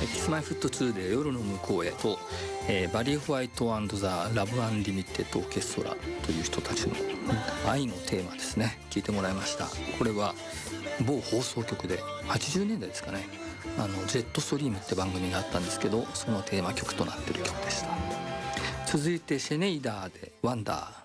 Kiss-My-Foot2 で夜の向こうへと、バリー・ホワイト&ザ・ラブ・アンリミテッド・オーケストラという人たちの愛のテーマですね、聞いてもらいました。これは某放送局で80年代ですかね、ジェットストリームって番組があったんですけど、そのテーマ曲となっている曲でした。続いてシェネイダーでワンダー。